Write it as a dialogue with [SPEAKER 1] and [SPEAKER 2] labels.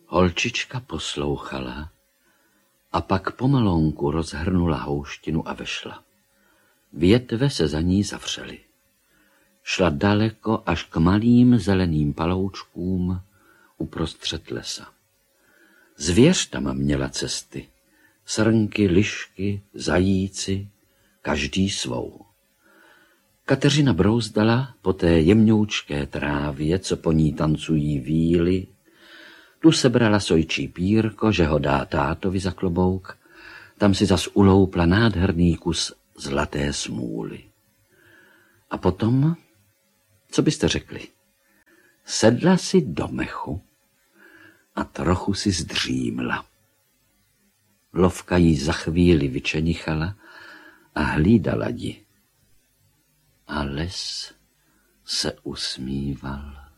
[SPEAKER 1] Holčička poslouchala a pak pomalonku rozhrnula houštinu a vešla. Větve se za ní zavřely. Šla daleko až k malým zeleným paloučkům uprostřed lesa. Zvěř tam měla cesty. Srnky, lišky, zajíci, každý svou. Kateřina brouzdala po té jemňoučké trávě, co po ní tancují víly. Tu sebrala sojčí pírko, že ho dá tátovi za klobouk. Tam si zas uloupla nádherný kus zlaté smůly. A potom, co byste řekli? Sedla si do mechu a trochu si zdřímla. Lovka jí za chvíli vyčenichala a hlídala ji. A les se usmíval.